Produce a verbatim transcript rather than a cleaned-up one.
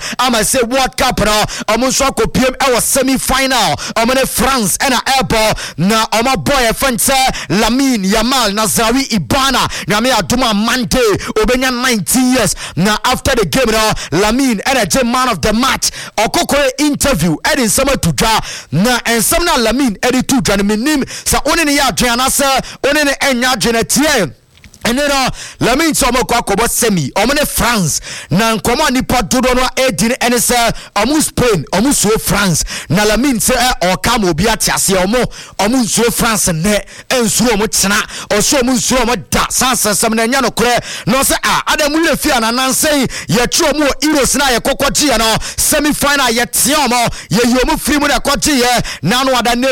ama say World Cup no omo so akopiem e was semi final omo ne France and airball na omo boy e fence Lamine Yamal Nazari Ibana na me aduma Monday obenya nineteen years na after the game no Lamine and a man of the match okokore interview e in summer to dra na en some na Lamine e to dra me nim sa oni ne ya dwa na sa oni ne enya dwa tie. And then uh, Lamine Somo Kwakobo semi omone France na nkoma nipa dodo no edin ene se omu Spain omu so France na Lamine se e okam obi atiase omo omu so France ne ensu omo tena oso omu so omo da sansa sam na nya no kore no se ah adamu le fia na nansen ye tro mu Euros na ye kokogye no semi final ye tie omo ye yomu free mu na kokogye ye na no ada